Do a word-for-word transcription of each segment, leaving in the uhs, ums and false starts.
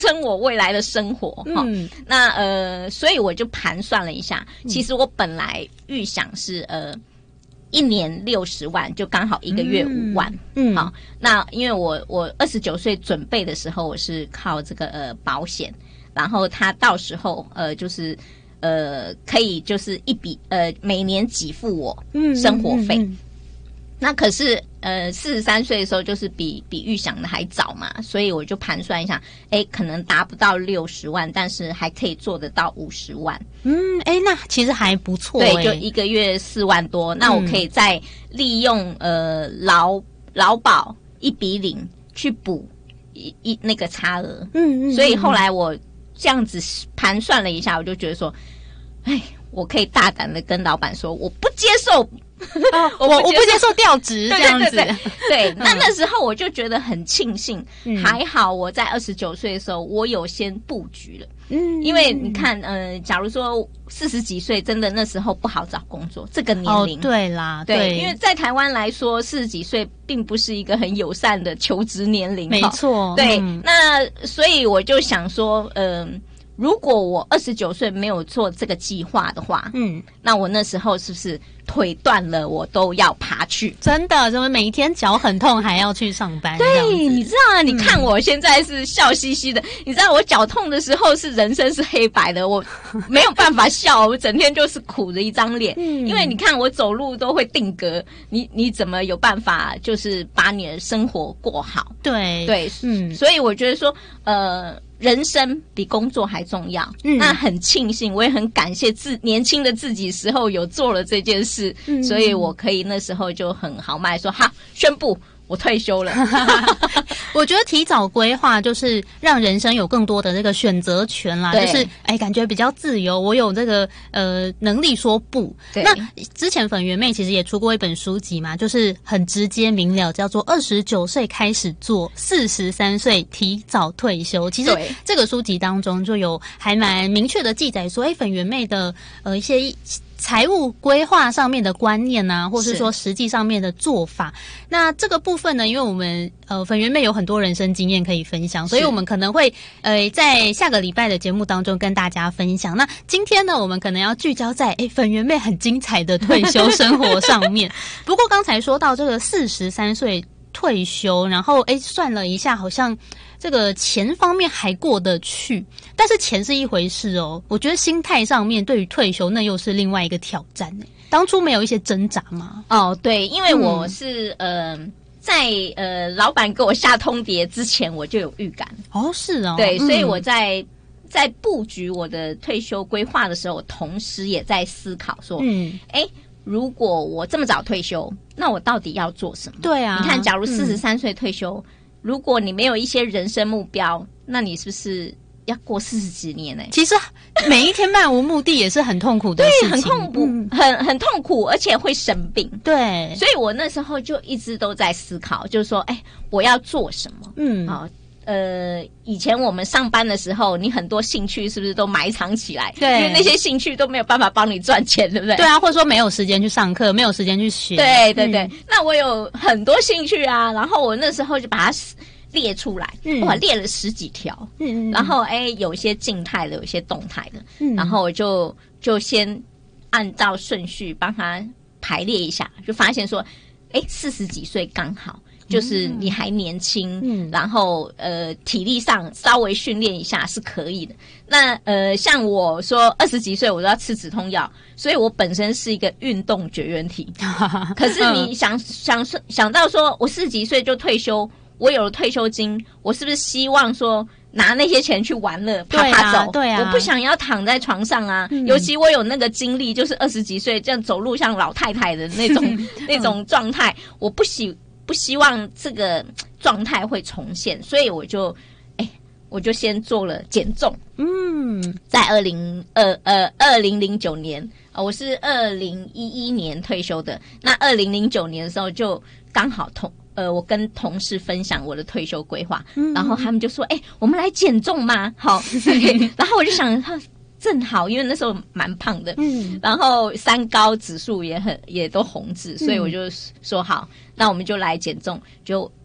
撑我未来的生活。嗯，那呃，所以我就盘算了一下，其实我本来预想是呃。一年六十万，就刚好一个月五万。嗯，好，那因为我我二十九岁准备的时候，我是靠这个呃保险，然后他到时候呃就是呃可以就是一笔呃每年给付我生活费。嗯嗯嗯嗯，那可是呃四十三岁的时候，就是比比预想的还早嘛，所以我就盘算一下，哎，可能达不到六十万，但是还可以做得到五十万。 嗯，哎，那其实还不错。 对，就一个月四万多，那我可以再利用呃劳劳保一笔领去补一一那个差额。嗯 嗯, 嗯，所以后来我这样子盘算了一下，我就觉得说，哎，我可以大胆的跟老板说，我不接受。 哦、我我不接受调职这样子。 对对对对，对那那时候我就觉得很庆幸，嗯、还好我在二十九岁的时候，我有先布局了。嗯，因为你看，呃，假如说四十几岁，真的那时候不好找工作，这个年龄。 哦，对啦， 对， 对， 因为在台湾来说，四十几岁并不是一个很友善的求职年龄。 没错。 对， 嗯、 那所以我就想说，嗯、呃。如果我二十九岁没有做这个计划的话，嗯，那我那时候是不是腿断了，我都要爬去？ 真的，怎么每一天脚很痛还要去上班？ 对，你知道啊？你看我现在是笑嘻嘻的，嗯、你知道我脚痛的时候是人生是黑白的，我没有办法笑，我整天就是苦着一张脸。嗯，因为你看我走路都会定格，你你怎么有办法就是把你的生活过好？ 对对，嗯，所以我觉得说，呃。人生比工作还重要，嗯，那很庆幸，我也很感谢自年轻的自己时候有做了这件事，嗯，所以我可以那时候就很豪迈说，哈，宣布我退休了。 我觉得提早规划就是让人生有更多的这个选择权啦，就是哎，感觉比较自由。我有这个呃能力说不。那之前粉圆妹其实也出过一本书籍嘛，就是很直接明了，叫做二十九岁开始做，四十三岁提早退休。其实这个书籍当中就有还蛮明确的记载说，哎，粉圆妹的呃一些财务规划上面的观念啊，或是说实际上面的做法。那这个部分呢，因为我们呃粉圆妹有很多人生经验可以分享，所以我们可能会呃在下个礼拜的节目当中跟大家分享。那今天呢，我们可能要聚焦在诶粉圆妹很精彩的退休生活上面。不过刚才说到这个四十三岁退休，然后诶算了一下，好像这个钱方面还过得去，但是钱是一回事哦。我觉得心态上面对于退休那又是另外一个挑战诶。当初没有一些挣扎吗？ 哦，对，因为我是、嗯、呃在呃老板给我下通牒之前，我就有预感。 哦，是哦， 对， 嗯、 所以我在在布局我的退休规划的时候，我同时也在思考说，嗯，哎。如果我这么早退休，那我到底要做什么？ 对啊， 你看，假如四十三岁退休、嗯，如果你没有一些人生目标，那你是不是要过四十几年呢、欸？ 其实每一天漫无目的也是很痛苦的事情， 对，很痛苦，嗯、很很痛苦，而且会生病。 对， 所以我那时候就一直都在思考，就是说，哎，我要做什么？嗯，啊。呃，以前我们上班的时候，你很多兴趣是不是都埋藏起来？ 对， 因为那些兴趣都没有办法帮你赚钱，对不对？ 对啊，或者说没有时间去上课，没有时间去学。 对对对、嗯，那我有很多兴趣啊，然后我那时候就把它列出来，嗯、我列了十几条，嗯，然后哎，有一些静态的，有一些动态的，嗯，然后我就就先按照顺序帮它排列一下，就发现说，哎，四十几岁刚好。就是你还年轻，嗯，然后呃体力上稍微训练一下是可以的。那呃像我说二十几岁我都要吃止痛药，所以我本身是一个运动绝缘体。可是你想想想到说我四十几岁就退休，我有了退休金，我是不是希望说拿那些钱去玩乐、啪啪走？ 对啊，对啊， 我不想要躺在床上啊。嗯、尤其我有那个精力，就是二十几岁这样走路像老太太的那种那种状态，我不喜。不希望这个状态会重现，所以我就，哎，我就先做了减重。嗯，在二零二呃二零零九年，呃，我是二零一一年退休的。那二零零九年的时候，就刚好同呃，我跟同事分享我的退休规划、嗯，然后他们就说：“哎，我们来减重吗？”好，然后我就想，正好，因为那时候蛮胖的，嗯，然后三高指数也很也都红字，所以我就说好，那我们就来减重，就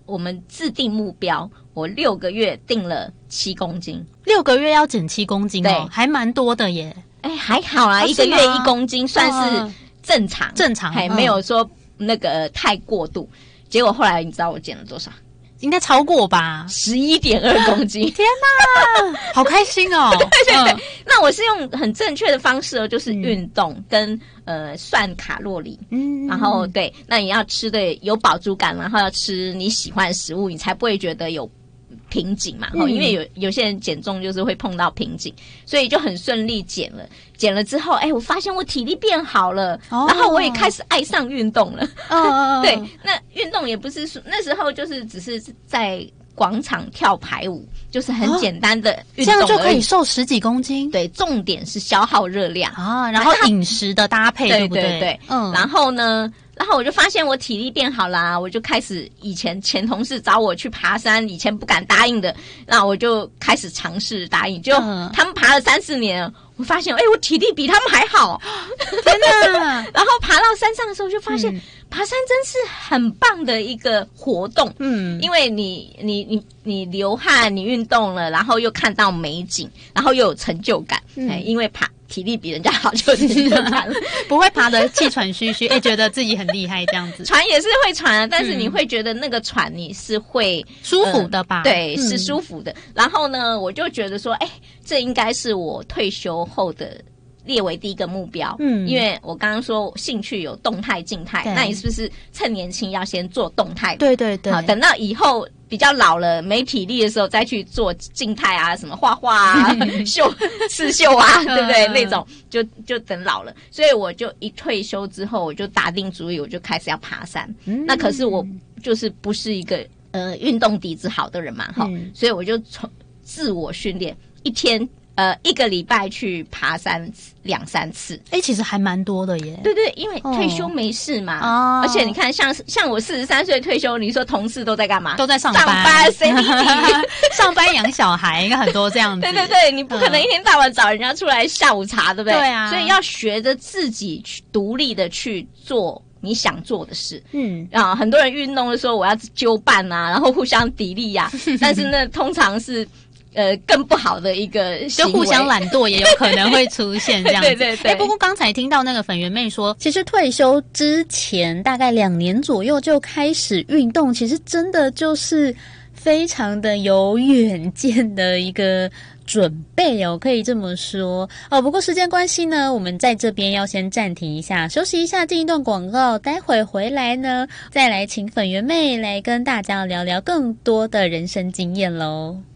我们制定目标，我六个月定了七公斤， 六个月要减七公斤哦，对，还蛮多的耶。 哎，还好啦，啊、一个月一公斤算是正常， 嗯、正常， 还没有说那个太过度。结果后来你知道我减了多少？ 应该超过吧， 十一点二公斤！ 天哪，好开心哦！ 对对对，嗯、那我是用很正确的方式哦，就是运动跟、嗯、呃算卡路里，嗯，然后对，那你要吃的有饱足感，然后要吃你喜欢的食物，你才不会觉得有瓶颈嘛。嗯、因为有有些人减重就是会碰到瓶颈，所以就很顺利减了。减了之后，哎，我发现我体力变好了，哦、然后我也开始爱上运动了。哦，对，那运动也不是说那时候就是只是在广场跳排舞，就是很简单的运动而已， 这样就可以瘦十几公斤。 对，重点是消耗热量啊，然后饮食的搭配，对不对？ 对对，嗯，然后呢？然后我就发现我体力变好啦，我就开始以前前同事找我去爬山，以前不敢答应的，那我就开始尝试答应，就、嗯、他们爬了三四年，我发现哎，我体力比他们还好， 真的。 然后爬到山上的时候，就发现、嗯、爬山真是很棒的一个活动，嗯，因为你你你你流汗，你运动了，然后又看到美景，然后又有成就感，嗯、哎，因为爬。体力比人家好就成就感了， 不会爬得气喘吁吁，哎、欸，觉得自己很厉害这样子。 喘也是会喘啊，但是你会觉得那个喘你是会、 嗯、舒服的吧？ 对， 嗯、 是舒服的。然后呢，我就觉得说，哎、欸，这应该是我退休后的列为第一个目标。嗯，因为我刚刚说兴趣有动态、静态，那你是不是趁年轻要先做动态？ 对对对， 好，等到以后。比较老了没体力的时候再去做静态啊，什么画画啊、绣刺绣啊，对不对？那种就就等老了。所以我就一退休之后，我就打定主意，我就开始要爬山。嗯、那可是我就是不是一个呃运动底子好的人嘛，哈、嗯，所以我就从自我训练，一天呃一个礼拜去爬山两三次。 哎、欸，其实还蛮多的耶。 对对，因为退休没事嘛，哦、而且你看像像我四十三岁退休，你说同事都在干嘛？ 都在上班， 上班谁理你？ 上班养小孩应该很多这样子。 对对对，你不可能一天到晚找人家出来下午茶，对不对？ 对啊， 所以要学着自己去独立的去做你想做的事。嗯啊，很多人运动的时候我要纠伴啊，然后互相砥砺呀，但是那通常是。呃，更不好的一个行为， 就互相懒惰也有可能会出现这样子。 对对对。 哎、欸，不过刚才听到那个粉圆妹说，其实退休之前大概两年左右就开始运动，其实真的就是非常的有远见的一个准备哦，可以这么说哦。不过时间关系呢，我们在这边要先暂停一下，休息一下，进一段广告。待会回来呢，再来请粉圆妹来跟大家聊聊更多的人生经验喽。